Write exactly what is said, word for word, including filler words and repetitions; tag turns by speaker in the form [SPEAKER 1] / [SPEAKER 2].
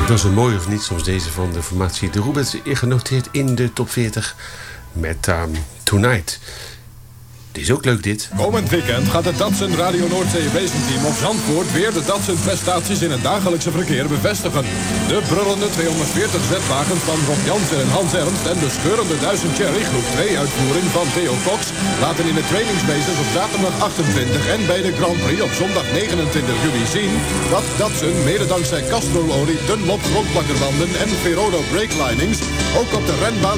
[SPEAKER 1] Was het mooi of niet? Soms deze van de formatie De Roebets, genoteerd in de top veertig met um, Tonight. Dit is ook leuk, dit.
[SPEAKER 2] Komend weekend gaat het Datsun Radio Noordzee Racing Team op Zandvoort weer de Datsun prestaties in het dagelijkse verkeer bevestigen. De brullende tweehonderdveertig Z-wagens van Rob Jansen en Hans Ernst en de scheurende duizend Cherry groep twee uitvoering van Theo Cox laten in de trainingsbasis op zaterdag achtentwintig en bij de Grand Prix op zondag negenentwintig juli zien dat Datsun mede dankzij Castrol-olie, Dunlop grondplakkerbanden en Ferodo brake linings ook op de renbaan